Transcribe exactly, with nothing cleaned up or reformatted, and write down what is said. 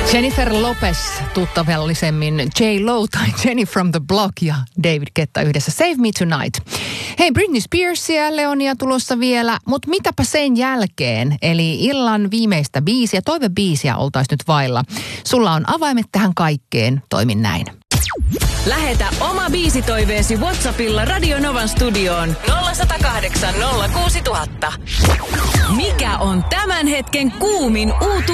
Jennifer Lopez, tuttavallisemmin J Lo tai Jenny from the Block ja David Guetta yhdessä Save Me Tonight. Hei, Britney Spearsia, Leonia tulossa vielä, mutta mitäpä sen jälkeen? Eli illan viimeistä biisiä, toivebiisiä oltaisiin nyt vailla. Sulla on avaimet tähän kaikkeen, toimin näin. Lähetä oma biisitoiveesi WhatsAppilla Radio Novan studioon nolla yksi nolla kahdeksan nolla kuusi nolla nolla nolla. Mikä on tämän hetken kuumin uutuus?